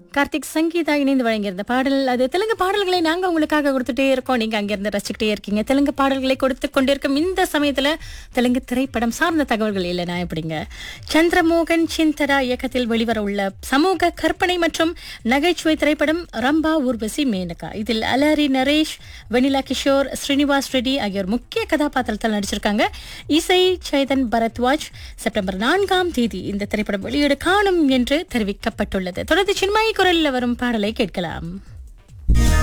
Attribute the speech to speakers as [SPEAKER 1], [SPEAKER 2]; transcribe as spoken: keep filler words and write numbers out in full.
[SPEAKER 1] கார்த்திக் சங்கீதா இணைந்து வழங்கியிருந்த பாடல். அது தெலுங்கு பாடல்களை நாங்க உங்களுக்காக கொடுத்துட்டே இருக்கோம், நீங்க அங்கிருந்து ரசிச்சுக்கிட்டே இருக்கீங்க. தெலுங்கு பாடல்களை கொடுத்து கொண்டிருக்கும் இந்த சமயத்துல தெலுங்கு திரைப்படம் சார்ந்த தகவல்கள் இல்லைனா எப்படிங்க. சந்திரமோகன் சிந்தரா இயக்கத்தில் வெளிவர உள்ள சமூக கற்பனை மற்றும் நகைச்சுவை திரைப்படம் ரம்பா ஊர்வசி மேனகா. இதில் அலாரி நரேஷ், வெனிலா கிஷோர், ஸ்ரீனிவாஸ் ரெட்டி ஆகியோர் முக்கிய கதாபாத்திரத்தில் நடிச்சிருக்காங்க. இசை சைதன் பரத்வாஜ். செப்டம்பர் நான்காம் தேதி இந்த திரைப்படம் வெளியீடு காணும் என்று தெரிவிக்கப்பட்டுள்ளது. தொடர்ந்து சின்மயி குரலில் வரும் பாடலை கேட்கலாம்.